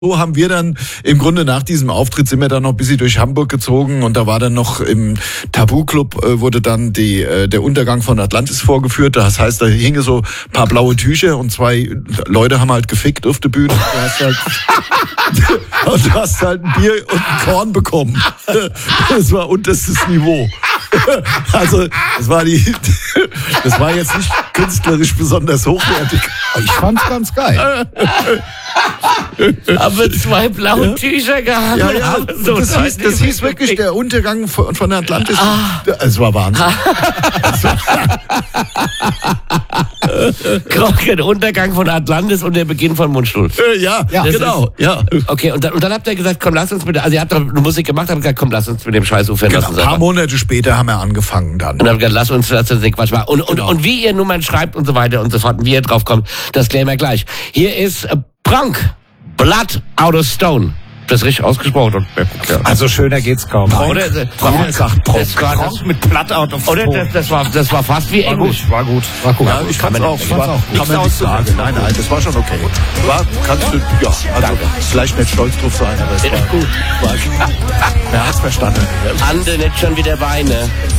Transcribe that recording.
So haben wir dann im Grunde nach diesem Auftritt sind wir dann noch ein bisschen durch Hamburg gezogen und da war dann noch im Tabu-Club wurde dann der Untergang von Atlantis vorgeführt. Das heißt, da hingen so ein paar blaue Tücher und zwei Leute haben halt gefickt auf der Bühne. Du hast halt ein Bier und ein Korn bekommen. Das war unterstes Niveau. Also, das war jetzt nicht künstlerisch besonders hochwertig. Ich fand's ganz geil. Aber zwei blaue Tücher gehabt. Ja, so das hieß wirklich der Untergang von Atlantis. Es war Wahnsinn. Der Untergang von Atlantis und der Beginn von Mundstuhl. Ja, genau. Ja. Okay, und dann habt ihr gesagt, komm, lass uns mit, also ihr habt doch Musik gemacht, habt gesagt, komm, lass uns mit dem Scheiß aufhören. Genau, ein paar Monate später haben wir angefangen dann. Und dann habt ihr gesagt, lass uns den Quatsch machen. Und wie ihr Nummern schreibt und so weiter und so fort und wie ihr drauf kommt, das klären wir gleich. Hier ist Pronk, Blood Out of Stone. Das ist richtig ausgesprochen. Also schöner geht's kaum. Oder? Pronk mit Blood Out of Stone. Oder das war fast wie Englisch. War gut. Ja, ich fand's auch. Kann man nicht sagen. Nein, das war schon okay. Also vielleicht nicht stolz drauf sein, aber es war gut. Er hat's verstanden. Ande nicht schon wieder Beine.